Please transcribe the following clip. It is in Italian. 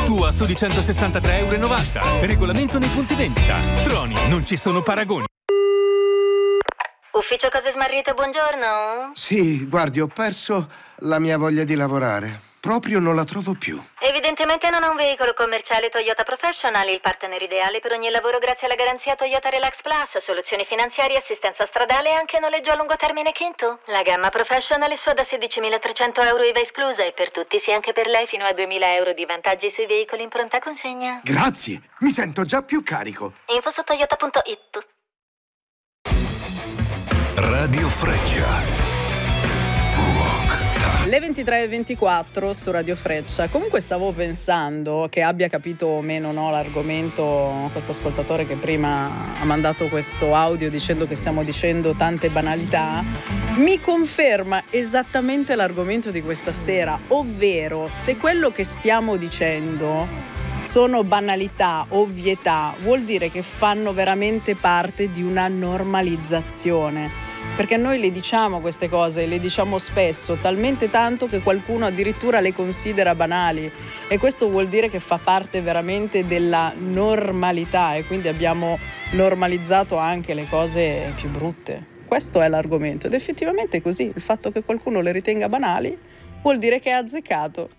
Tu a soli 163,90 €. Regolamento nei punti vendita. Troni, non ci sono paragoni. Ufficio Cose Smarrite, buongiorno. Sì, guardi, ho perso la mia voglia di lavorare. Proprio non la trovo più. Evidentemente non ha un veicolo commerciale Toyota Professional, il partner ideale per ogni lavoro grazie alla garanzia Toyota Relax Plus, soluzioni finanziarie, assistenza stradale e anche noleggio a lungo termine Kinto. La gamma Professional è sua da 16.300 € IVA esclusa e per tutti, sì anche per lei, fino a 2.000 € di vantaggi sui veicoli in pronta consegna. Grazie, mi sento già più carico. Info su toyota.it. Radio Freccia. Le 23:24 su Radio Freccia. Comunque stavo pensando che abbia capito o meno l'argomento questo ascoltatore che prima ha mandato questo audio dicendo che stiamo dicendo tante banalità. Mi conferma esattamente l'argomento di questa sera, ovvero se quello che stiamo dicendo sono banalità, ovvietà, vuol dire che fanno veramente parte di una normalizzazione. Perché noi le diciamo queste cose, le diciamo spesso, talmente tanto che qualcuno addirittura le considera banali, e questo vuol dire che fa parte veramente della normalità e quindi abbiamo normalizzato anche le cose più brutte. Questo è l'argomento ed effettivamente è così, il fatto che qualcuno le ritenga banali vuol dire che è azzeccato.